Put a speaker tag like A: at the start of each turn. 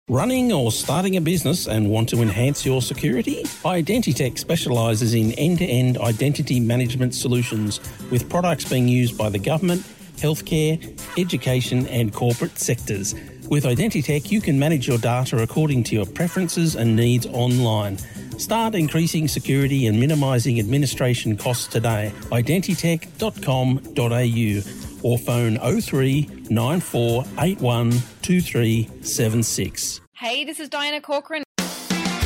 A: Running or starting a business and want to enhance your security? Identitech specialises in end-to-end identity management solutions with products being used by the government, healthcare, education and corporate sectors. With Identitech, you can manage your data according to your preferences and needs online. Start increasing security and minimising administration costs today. Identitech.com.au or phone 03 9481 2376.
B: Hey, this is Diana Corcoran.